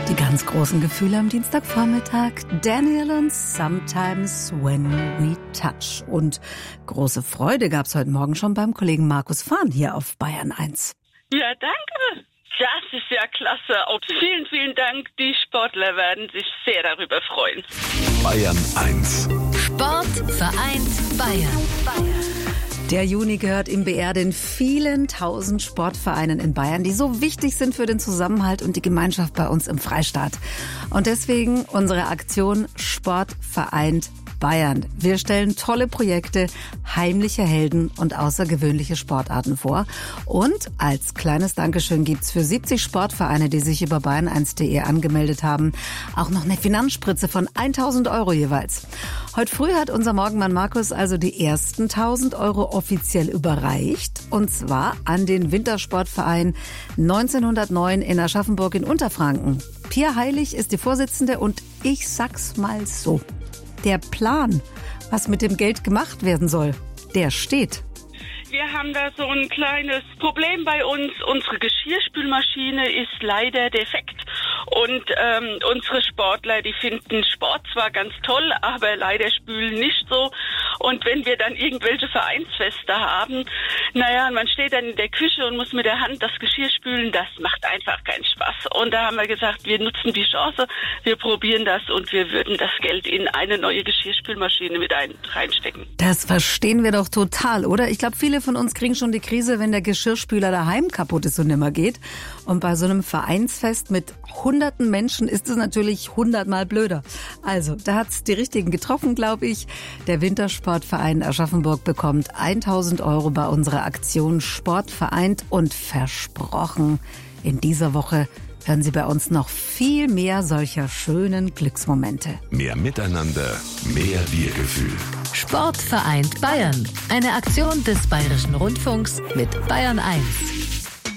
Die ganz großen Gefühle am Dienstagvormittag. Daniel und Sometimes When We Touch. Und große Freude gab's heute Morgen schon beim Kollegen Markus Fahn hier auf Bayern 1. Ja, danke. Das ist ja klasse. Auch vielen, vielen Dank. Die Sportler werden sich sehr darüber freuen. Bayern 1. Sport vereint Bayern. Der Juni gehört im BR den vielen tausend Sportvereinen in Bayern, die so wichtig sind für den Zusammenhalt und die Gemeinschaft bei uns im Freistaat. Und deswegen unsere Aktion Sport vereint Bayern. Wir stellen tolle Projekte, heimliche Helden und außergewöhnliche Sportarten vor. Und als kleines Dankeschön gibt's für 70 Sportvereine, die sich über bayern1.de angemeldet haben, auch noch eine Finanzspritze von 1.000 € jeweils. Heute früh hat unser Morgenmann Markus also die ersten 1.000 € offiziell überreicht. Und zwar an den Wintersportverein 1909 in Aschaffenburg in Unterfranken. Pia Heilig ist die Vorsitzende und ich sag's mal so. Der Plan, was mit dem Geld gemacht werden soll, der steht. Wir haben da so ein kleines Problem bei uns. Unsere Geschirrspülmaschine ist leider defekt. Und unsere Sportler, die finden Sport zwar ganz toll, aber leider spülen nicht so. Und wenn wir dann irgendwelche Vereinsfeste haben, man steht dann in der Küche und muss mit der Hand das Geschirr spülen, das macht einfach keinen Spaß. Und da haben wir gesagt, wir nutzen die Chance, wir probieren das und wir würden das Geld in eine neue Geschirrspülmaschine mit reinstecken. Das verstehen wir doch total, oder? Ich glaube, viele von uns kriegen schon die Krise, wenn der Geschirrspüler daheim kaputt ist und nimmer geht. Und bei so einem Vereinsfest mit hunderten Menschen ist es natürlich 100-mal blöder. Also, da hat's die Richtigen getroffen, glaube ich. Der Wintersportverein Aschaffenburg bekommt 1.000 € bei unserer Aktion Sport vereint und versprochen, in dieser Woche hören Sie bei uns noch viel mehr solcher schönen Glücksmomente. Mehr Miteinander, mehr Wir-Gefühl. Sport vereint Bayern. Eine Aktion des Bayerischen Rundfunks mit Bayern 1.